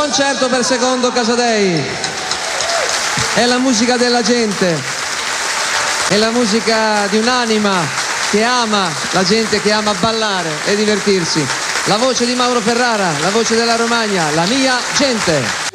concerto per secondo Casadei. È la musica della gente, è la musica di un'anima che ama la gente, che ama ballare e divertirsi. La voce di Mauro Ferrara, la voce della Romagna, la mia gente.